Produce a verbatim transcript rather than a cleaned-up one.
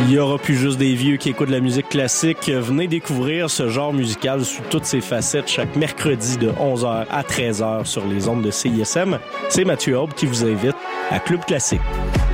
Il y aura plus juste des vieux qui écoutent de la musique classique. Venez découvrir ce genre musical sous toutes ses facettes chaque mercredi de onze heures à treize heures sur les ondes de C I S M. C'est Mathieu Aube qui vous invite à Club Classique.